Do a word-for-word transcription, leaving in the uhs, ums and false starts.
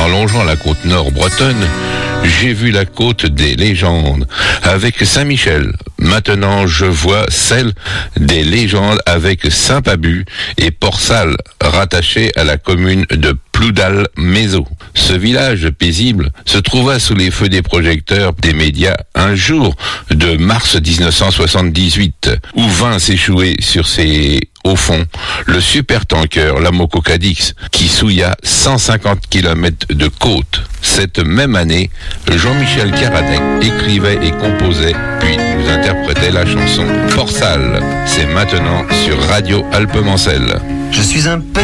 longeant la côte nord bretonne, j'ai vu la côte des légendes avec Saint-Michel. Maintenant, je vois celle des légendes avec Saint-Pabu et Port-Salle, rattaché à la commune de Ploudal-Mézeaux. Ce village paisible se trouva sous les feux des projecteurs des médias un jour de mars dix-neuf cent soixante-dix-huit, où vint s'échouer sur ses au fond le supertanker l'Amoco Cadix, qui souilla cent cinquante kilomètres de côte. Cette même année, Jean-Michel Caradec écrivait et composait, puis nous interprétait la chanson Port-Salle. C'est maintenant sur Radio Alpemancel. Je suis un